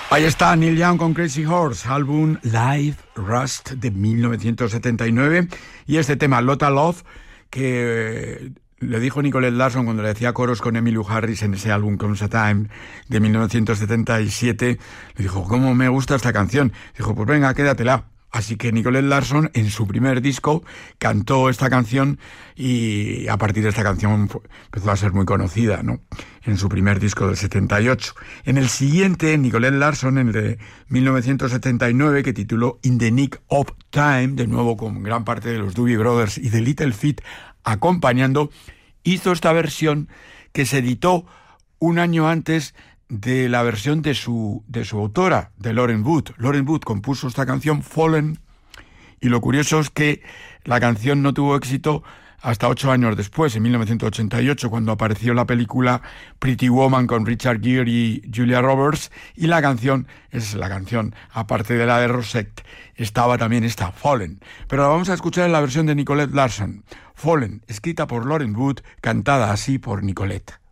Ahí está Neil Young con Crazy Horse, álbum Live Rust de 1979, y este tema Lotta Love, que le dijo Nicolette Larson cuando le hacía coros con Emmylou Harris en ese álbum Comes a Time de 1977, le dijo, ¿cómo me gusta esta canción? Dijo, pues venga, quédatela. Así que Nicolette Larson en su primer disco cantó esta canción y a partir de esta canción empezó a ser muy conocida, ¿no? En su primer disco del 78. En el siguiente, Nicolette Larson, en el de 1979, que tituló In the Nick of Time, de nuevo con gran parte de los Doobie Brothers y de Little Feat acompañando, hizo esta versión que se editó un año antes de la versión de su autora, de Lauren Wood. Lauren Wood compuso esta canción, Fallen, y lo curioso es que la canción no tuvo éxito hasta 8 años después, en 1988, cuando apareció la película Pretty Woman con Richard Gere y Julia Roberts, y la canción, aparte de la de Rosette, estaba también esta, Fallen. Pero la vamos a escuchar en la versión de Nicolette Larson, Fallen, escrita por Lauren Wood, cantada así por Nicolette.